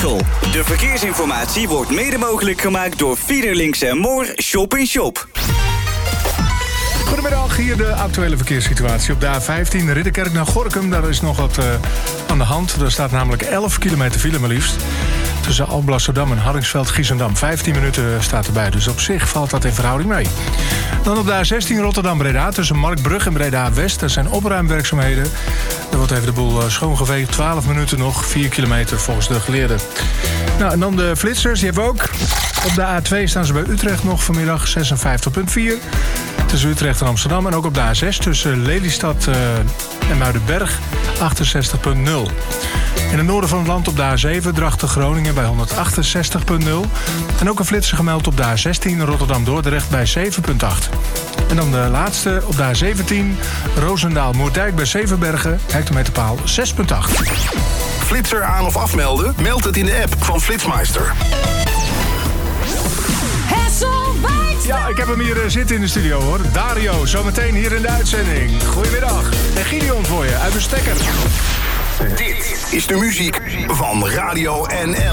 Texel. De verkeersinformatie wordt mede mogelijk gemaakt door Fiederlinks & Moor Shop in Shop. Goedemiddag, hier de actuele verkeerssituatie. Op de A15 Ridderkerk naar Gorinchem, daar is nog wat aan de hand. Er staat namelijk 11 kilometer file maar liefst. Tussen Alblasserdam en Hardingsveld-Giessendam. 15 minuten staat erbij, dus op zich valt dat in verhouding mee. Dan op de A16 Rotterdam-Breda tussen Marktbrug en Breda-West. Er zijn opruimwerkzaamheden. Er wordt even de boel schoongeveegd. 12 minuten nog, 4 kilometer volgens de geleerden. Nou, en dan de flitsers, die hebben we ook. Op de A2 staan ze bij Utrecht nog vanmiddag 56,4. Tussen Utrecht en Amsterdam. En ook op de A6 tussen Lelystad en Muidenberg 68,0. In het noorden van het land op de A7 Drachten-Groningen bij 168,0. En ook een flitser gemeld op de A16 Rotterdam-Dordrecht bij 7,8. En dan de laatste op de A17 Roosendaal-Moerdijk bij Zevenbergen, hectometerpaal 6,8. Flitser aan of afmelden? Meld het in de app van Flitsmeister. Ja, ik heb hem hier zitten in de studio hoor. Dario, zometeen hier in de uitzending. Goedemiddag. En Gideon voor je uit de stekker. Dit is de muziek van Radio NL.